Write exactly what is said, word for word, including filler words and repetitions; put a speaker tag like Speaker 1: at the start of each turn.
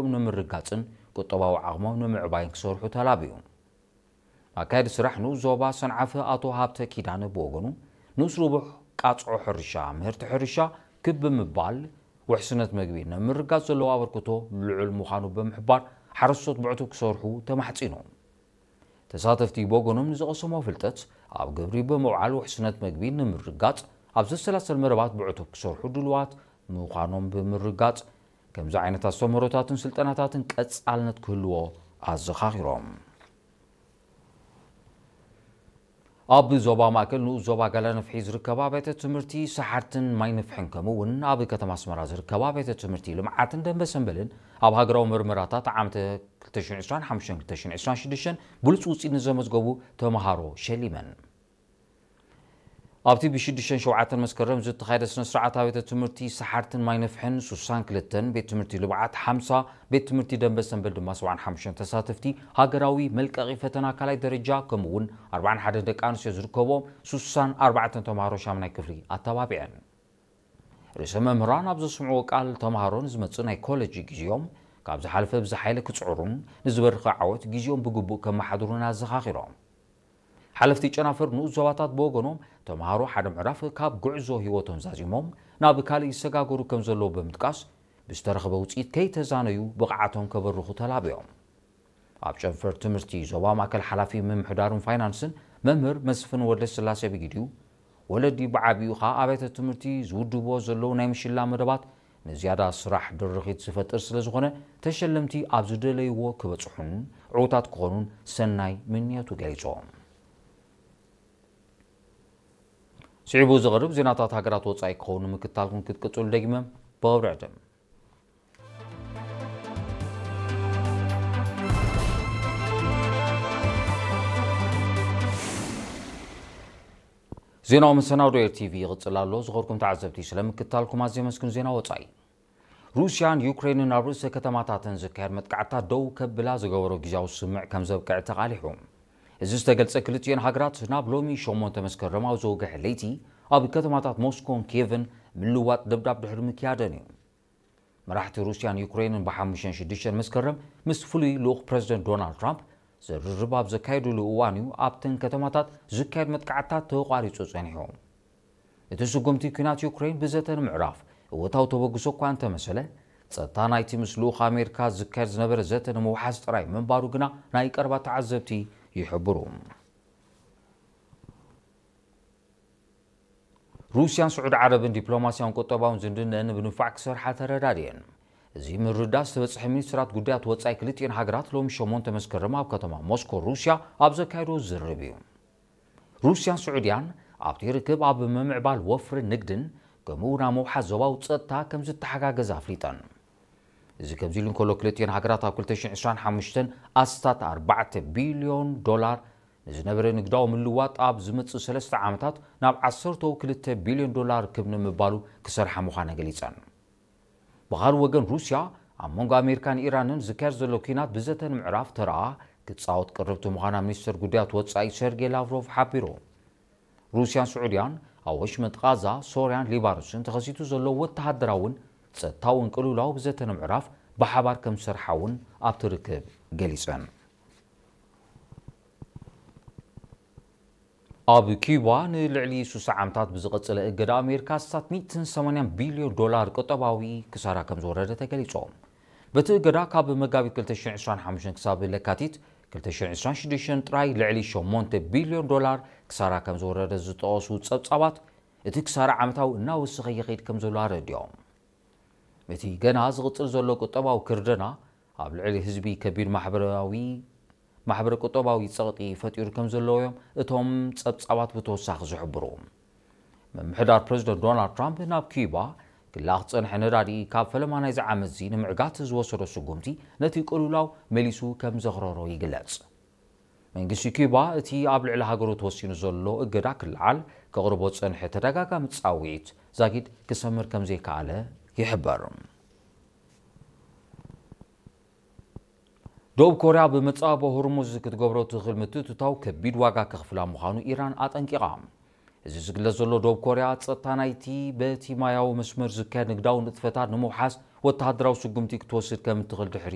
Speaker 1: ንምርጋጽን ቁጠባዊ ዓቕሞም ንምዕባይን ክሰርሑ ተላብዩ ኣካይዲ ስራሕ ንኡስ ዞባ ሰንዓፈ ኣቶ ሃብተ ኪዳነ ብወገኑ ንኡስ ርቡሕ ቃጽዖ ሕርሻ ምህርቲ ሕርሻ ክብ ብምባል ውሕስነት መግቢ ንምርጋጽ ዘለዎ ኣበርክቶ ልዑል ምዃኑ ብምሕባር ሓረስቶት ብዕቱብ ክሰርሑ ተማሕጺኖም ተሳተፍቲ ብወገኖም ንዝቐሰሞ ፍልጠት ኣብ ግብሪ ብምውዓል ውሕስነት መግቢ ንምርጋጽ ኣብ ዘሰላሰል መረባት ብዕቱብ ክሰርሑ ድልዋት ምዃኖም ብምርጋጽ ከምዚ ዓይነታት ኣስተምህሮታትን ስልጠናታትን ቀጻልነት ክህልዎ ኣዘኻኺሮም ኣብ ዞባ ማእከል ንኡስ ዞባ ጋላነፍሒ ዝርከባ ቤተ ትምህርቲ ሰሓርትን ማይ ንፍሕን ከምኡውን ኣብ ከተማ ኣስመራ ዝርከባ ቤተ ትምህርቲ ልምዓትን ደንበሰንበልን ኣብ ሃገራዊ ምርምራታት ዓመተ ክልተ ሽሕ ዒስራን ሓሙሽተን ክልተ ሽሕ ዒስራን ሽዱሽተን ብሉፅ ውፅኢት ንዘመዝገቡ ተምሃሮ ሸሊመን ኣብቲ ብሽዱሽተን ሸውዓተን መስከረም ዝተኻየደ ስነ ስርዓት ቤተ ትምህርቲ ሰሓርትን ማይ ንፍሕን ስሳን ክልተን ቤት ትምህርቲ ልምዓት ሓምሳ ቤት ትምህርቲ ደንበሰንበል ድማ ሰብዓን ሓሙሽተን ተሳተፍቲ ሃገራዊ መልቀቂ ፈተና ካልኣይ ደረጃ ከምኡውን ኣርባዕን ሓደ ደቂ ኣንስትዮ ዝርከቦም ስሳን ኣርባዕተን ተምሃሮ ሻምናይ ክፍሊ ኣተባቢዐን ርእሰ መምህራን ኣብ ዘስምዕዎ ቃል ተምሃሮ ንዝመጽእ ናይ ኮሌጅ ግዜኦም ካብ ዝሓለፈ ብዝሓይለ ክጽዕሩን ንዝበርኸ ዓወት ግዜኦም ብግቡእ ከመሓድሩን ኣዘኻኺሮም ሓለፍቲ ጨናፈር ንኡስ ዞባታት ብወገኖም ተምሃሮ ሓደ ምዕራፍ ካብ ጉዕዞ ህይወቶም ዛዚሞም ናብ ካልእ ይሰጋገሩ ከም ዘለዎ ብምጥቃስ ብዝተረኸበ ውፅኢት ከይተዛነዩ ብቕዓቶም ከበርኹ ተላብዮም ኣብ ጨንፈር ትምህርቲ ዞባ ማእከል ሓላፊ ምምሕዳርን ፋይናንስን መምህር መስፍን ወለስላሴ ብጊድዩ ወለዲ ብዓብዩ ኸ ኣቤተ ትምህርቲ ዝውድብዎ ዘለዉ ናይ ምሽላ መደባት ንዝያዳ ስራሕ ድርኺት ዝፈጥር ስለ ዝኾነ ተሸለምቲ ኣብ ዝደለይዎ ክበጽሑን ዕዉታት ክኾኑን ሰናይ ምንየቱ ገሊጾም ስዒቡ ዝቕርብ ዜናታት ሃገራት ወጻኢ ክኸውን ምክታልኩም ክትቅጽሉ ደግመ ብቕብርዕድም ዜናው መሰናዶ ኤርቲቪ ይቕጽል ኣሎ ዝኸርኩም ተዓዘብቲ ስለምክታልኩም ኣዝየ መስግን ዜና ወጻኢ ሩስያን ዩክሬንን ኣብ ርእሰ ከተማታትን ዝካየድ መጥቃዕትታት ደው ከብላ ዝገበሮ ግዜያዊ ስምዕ ከም ዘብቅዕ ተቓሊሑ እዚ ዝተገልጸ ክልቲአን ሃገራት ናብ ሎሚ ሸሞንተ መስከረም ኣብ ዘውግሕ ለይቲ ኣብ ከተማታት ሞስኮን ኪየቭን ምልዋጥ ደብዳብ ድሕሪ ምክያደን እዩ መራሕቲ ሩስያን ዩክሬንን ብሓሙሽተን ሽዱሽተን መስከረም ምስ ፍሉይ ልኡኽ ፕረዚደንት ዶናልድ ትራምፕ ዝርርብ ኣብ ዘካየድሉ እዋን እዩ ኣብተን ከተማታት ዝካየድ መጥቃዕትታት ተቋሪጹ ጸኒሖም እቲ ስጉምቲ ኩናት ዩክሬን ብዘተን ምዕራፍ እወታዊ ተበግሶ እኳ እንተመሰለ ጸጥታ ናይቲ ምስ ልኡኽ ኣሜሪካ ዝካየድ ዝነበረ ዘተ ንምውሓዝ ጥራይ ምንባሩ ግና ናይ ቀረባ ተዓዘብቲ ይሕብሩ ሩስያን ስዑድ ዓረብን ዲፕሎማስያውን ቁጠባውን ዝምድነን ብንፋዕ ክሰርሓ ተረዳድየን እዚ ምርዳእ ዝተበጽሐ ሚኒስትራት ጉዳያት ወጻኢ ክልቲአን ሃገራት ሎሚ ሸሞንተ መስከረም ኣብ ከተማ ሞስኮ ሩስያ ኣብ ዘካየዶ ዝርርብ እዩ ሩስያን ስዑድያን ኣብቲ ርክብ ኣብ ምምዕባል ወፍሪ ንግድን ከምኡውን ኣብ መውሓዝ ዞባዊ ጸጥታ ከም ዝተሓጋገዛ ኣፍሊጠን እዚ ከምዚ ኢሉ እንከሎ ክልቲአን ሃገራት ኣብ ክልተ ሽሕ ዒስራን ሓሙሽተን ኣስታት ኣርባዕተ ቢልዮን ዶላር ንዝነበረ ንግዳዊ ምልዋጥ ኣብ ዝመጽእ ሰለስተ ዓመታት ናብ ዓሰርተ ክልተ ቢልዮን ዶላር ክብ ንምባሉ ክሰርሓ ምዃነ ገሊጸን ብኻልእ ወገን ሩስያ ኣብ መንጎ ኣሜሪካን ኢራንን ዝካየድ ዘሎ ኩናት ብዘተን ምዕራፍ ተረኣ ክትጻወት ቅርብቲ ምዃና ሚኒስትር ጉዳያት ወጻኢ ሰርጌይ ላቭሮቭ ሓቢሩ ሩስያን ስዑድያን ኣብ ወሽመጥ ጋዛ ሶርያን ሊባኖስን ተኸሲቱ ዘሎ ወተሃደራውን ጸጥታውን ቅልውላው ብዘተን ምዕራፍ ብሓባር ከም ዝሰርሓውን ኣብቲ ርክብ ገሊጸን ኣብ ኪዩባ ንልዕሊ ሱሳ ዓመታት ብዝቐጽለ እገዳ ኣሜሪካ ስታት ሚእትን ሰማንያን ቢልዮን ዶላር ቁጠባዊ ክሳራ ከም ዝወረደ ተገሊጾም በቲ እገዳ ካብ መጋቢት ክልተ ሽሕ ዒስራን ሓሙሽተን ክሳብ ለካቲት ክልተ ሽሕ ዒስራን ሽዱሽተን ጥራይ ልዕሊ ሸሞንተ ቢልዮን ዶላር ክሳራ ከም ዝወረደ ዝጠቐሱ ጸብጻባት እቲ ክሳራ ዓመታዊ እናወስኸ ይኸይድ ከም ዘሎ ኣረድዮም እቲ ገና ዝቕጽል ዘሎ ቁጠባዊ ክርደና ኣብ ልዕሊ ህዝቢ ከቢድ ማሕበራዊ ማሕበረ ቁጠባዊ ጸቕጢ ፈጢሩ ከም ዘለዎም እቶም ጸብጻባት ብተወሳኺ ዝሕብሩ ምምሕዳር ፕረዚደንት ዶናልድ ትራምፕ ናብ ኪዩባ ክላኽ ጸንሐ ነዳዲ ካብ ፈለማ ናይ ዝዓመት እዚ ንምዕጋት ዝወሰዶ ስጉምቲ ነቲ ቅልውላው መሊሱ ከም ዘኽረሮ ይግለጽ መንግስቲ ኪዩባ እቲ ኣብ ልዕሊ ሃገሩ ተወሲኑ ዘሎ እገዳ ክልዓል ከቕርቦ ጸንሐ ተደጋጋሚ ጻውዒት ዛጊድ ክሰምር ከም ዘይከኣለ ይሕበር ደቡብ ኮርያ በመጻበ ሆርሙዝ ክትገብሮ ትኽእል ምትእትታው ከቢድ ዋጋ ከኽፍላ ምዃኑ ኢራን ኣጠንቂቓ እዚ ዝግለጽ ዘሎ ደቡብ ኮርያ ጸጥታ ናይቲ በቲ ማያዊ መስመር ዝካየድ ንግዳዊ ንጥፈታት ንምውሓዝ ወተሃደራዊ ስጉምቲ ክትወስድ ከም እትኽእል ድሕሪ